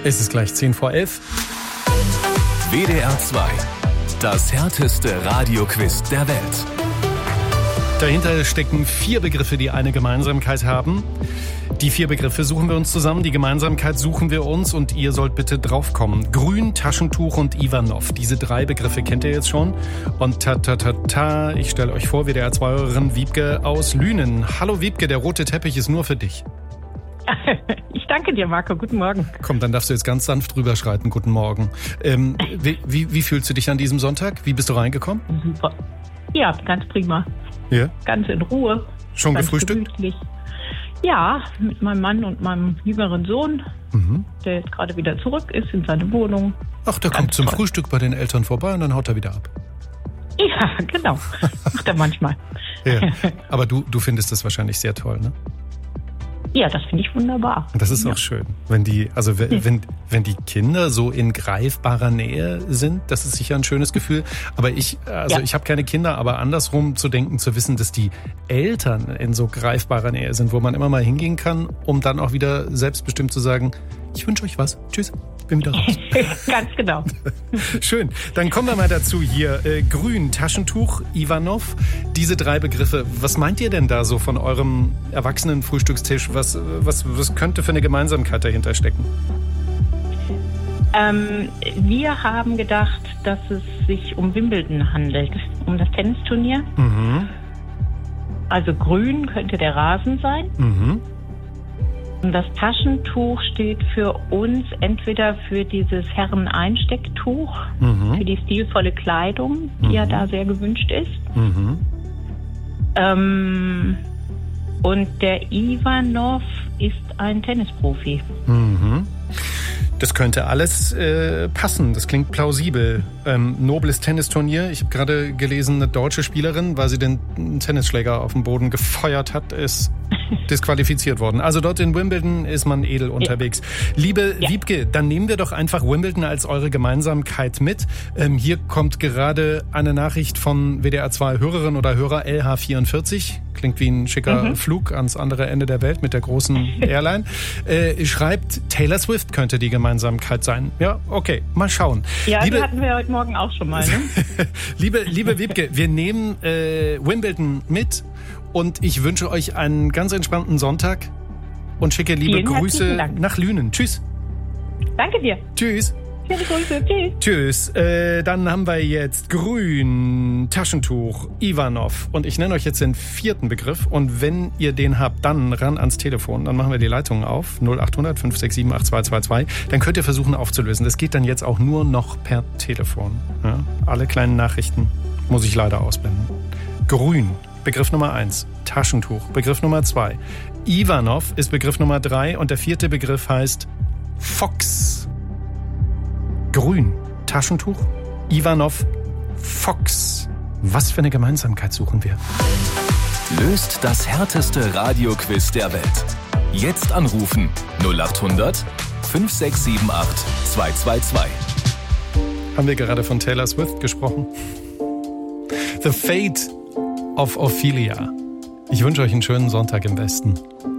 Es ist gleich 10:10. WDR 2. Das härteste Radioquiz der Welt. Dahinter stecken 4 Begriffe, die eine Gemeinsamkeit haben. Die 4 Begriffe suchen wir uns zusammen, die Gemeinsamkeit suchen wir uns und ihr sollt bitte draufkommen. Grün, Taschentuch und Ivanov. Diese 3 Begriffe kennt ihr jetzt schon. Und ich stelle euch vor, WDR 2-Hörerin Wiebke aus Lünen. Hallo Wiebke, der rote Teppich ist nur für dich. Ich danke dir, Marco. Guten Morgen. Komm, dann darfst du jetzt ganz sanft rüberschreiten. Guten Morgen. Wie fühlst du dich an diesem Sonntag? Wie bist du reingekommen? Super. Ja, ganz prima. Ja? Ganz in Ruhe. Schon ganz gefrühstückt? Gemütlich. Ja, mit meinem Mann und meinem jüngeren Sohn, der jetzt gerade wieder zurück ist in seine Wohnung. Ach, der kommt zum Frühstück bei den Eltern vorbei und dann haut er wieder ab. Ja, genau. Macht er manchmal. Ja. Aber du findest das wahrscheinlich sehr toll, ne? Ja, das finde ich wunderbar. Das ist auch schön, wenn die Kinder so in greifbarer Nähe sind, das ist sicher ein schönes Gefühl. Aber ich habe keine Kinder, aber andersrum zu denken, zu wissen, dass die Eltern in so greifbarer Nähe sind, wo man immer mal hingehen kann, um dann auch wieder selbstbestimmt zu sagen, ich wünsche euch was. Tschüss, bin wieder raus. Ganz genau. Schön, dann kommen wir mal dazu hier. Grün, Taschentuch, Ivanov. Diese 3 Begriffe, was meint ihr denn da so von eurem Erwachsenen-Frühstückstisch? Was könnte für eine Gemeinsamkeit dahinter stecken? Wir haben gedacht, dass es sich um Wimbledon handelt, um das Tennisturnier. Mhm. Also grün könnte der Rasen sein. Mhm. Und das Taschentuch steht für uns entweder für dieses Herren-Einstecktuch, für die stilvolle Kleidung, die ja da sehr gewünscht ist. Mhm. Und der Ivanov ist ein Tennisprofi. Mhm. Das könnte alles passen. Das klingt plausibel. Nobles Tennisturnier. Ich habe gerade gelesen, eine deutsche Spielerin, weil sie den Tennisschläger auf den Boden gefeuert hat, ist disqualifiziert worden. Also dort in Wimbledon ist man edel unterwegs. Liebe Wiebke, dann nehmen wir doch einfach Wimbledon als eure Gemeinsamkeit mit. Hier kommt gerade eine Nachricht von WDR 2 Hörerin oder Hörer LH44. Klingt wie ein schicker Flug ans andere Ende der Welt mit der großen Airline. Schreibt, Taylor Swift könnte die Gemeinsamkeit sein. Ja, okay, mal schauen. Ja, die hatten wir heute Morgen auch schon mal. Ne? liebe Wiebke, wir nehmen Wimbledon mit und ich wünsche euch einen ganz entspannten Sonntag und schicke liebe Grüße nach Lünen. Tschüss. Danke dir. Tschüss. Schöne Grüße. Tschüss. Tschüss. Dann haben wir jetzt Grün, Taschentuch, Ivanov. Und ich nenne euch jetzt den 4. Begriff. Und wenn ihr den habt, dann ran ans Telefon. Dann machen wir die Leitungen auf. 0800 567 8222. Dann könnt ihr versuchen aufzulösen. Das geht dann jetzt auch nur noch per Telefon. Ja? Alle kleinen Nachrichten muss ich leider ausblenden. Grün, Begriff Nummer 1. Taschentuch, Begriff Nummer 2. Ivanov ist Begriff Nummer 3. Und der 4. Begriff heißt Fox. Grün, Taschentuch, Ivanov, Fox. Was für eine Gemeinsamkeit suchen wir? Löst das härteste Radioquiz der Welt. Jetzt anrufen 0800 5678 222. Haben wir gerade von Taylor Swift gesprochen? The Fate of Ophelia. Ich wünsche euch einen schönen Sonntag im Westen.